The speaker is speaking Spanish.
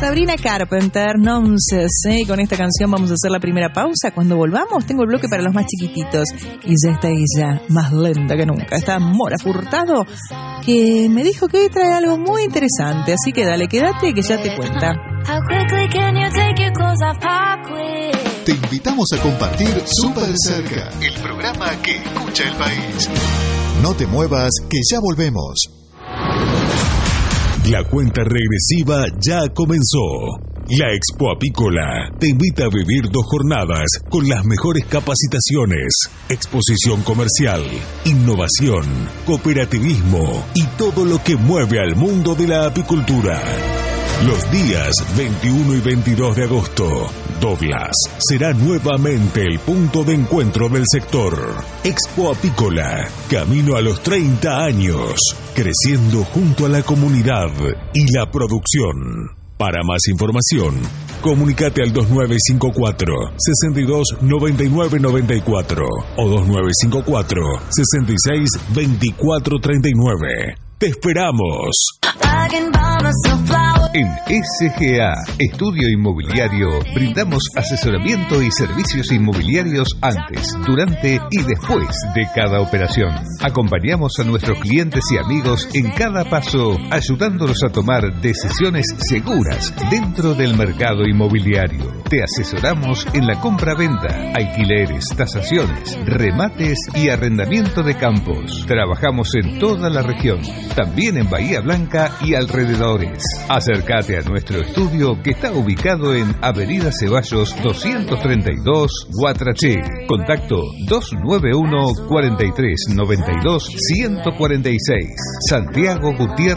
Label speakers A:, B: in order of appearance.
A: Sabrina Carpenter, Nonsense, con esta canción vamos a hacer la primera pausa. Cuando volvamos tengo el bloque para los más chiquititos. Y ya está ella, más lenta que nunca. Está Mora Furtado, que me dijo que hoy trae algo muy interesante. Así que dale, quédate que ya te cuenta.
B: Te invitamos a compartir Súper Cerca, el programa que escucha el país. No te muevas, que ya volvemos.
C: La cuenta regresiva ya comenzó. La Expo Apícola te invita a vivir 2 jornadas con las mejores capacitaciones, exposición comercial, innovación, cooperativismo y todo lo que mueve al mundo de la apicultura. Los días 21 y 22 de agosto, Douglas será nuevamente el punto de encuentro del sector. Expo Apícola, camino a los 30 años, creciendo junto a la comunidad y la producción. Para más información, comunícate al 2954-629994 o 2954-662439. ¡Te esperamos!
D: En SGA, Estudio Inmobiliario, brindamos asesoramiento y servicios inmobiliarios antes, durante y después de cada operación. Acompañamos a nuestros clientes y amigos en cada paso, ayudándolos a tomar decisiones seguras dentro del mercado inmobiliario. Te asesoramos en la compra-venta, alquileres, tasaciones, remates y arrendamiento de campos. Trabajamos en toda la región, también en Bahía Blanca y alrededores. Acércate a nuestro estudio que está ubicado en Avenida Ceballos 232, Guatraché. Contacto 291 43 92 146. Santiago Gutiérrez.